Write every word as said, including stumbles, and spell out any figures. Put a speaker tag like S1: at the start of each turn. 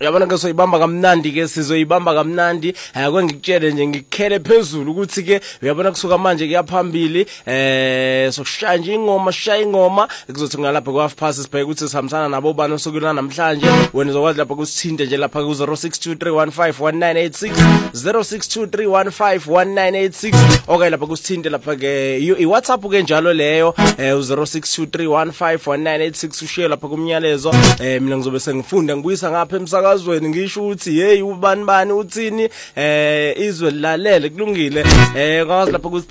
S1: Uyabona ke soyibamba kamnandi ke sizoyibamba kamnandi ake ngikutshele nje ngikhele phezulu ukuthi ke uyabona kusuka manje kuyaphambili eh sokushaya nje ingoma shaya ingoma kuzothi ngalapha ku half past sibheke ukuthi sihambisana nabo bani osukwini namhlanje wena uzokwazi lapha kusithinte nje lapha ku zero six two three one five one nine eight six zero six two three one five one nine eight six okay lapha kusithinte lapha ke i WhatsApp ke njalo leyo eh zero six two three one five one nine eight six ushare lapha kumnyalezo eh mina ngizobe sengifunda ngibuyisa ngapha emsakazweni ngisho ukuthi hey ubani bani uthini eh izwe lalele kulungile eh ngazi lapha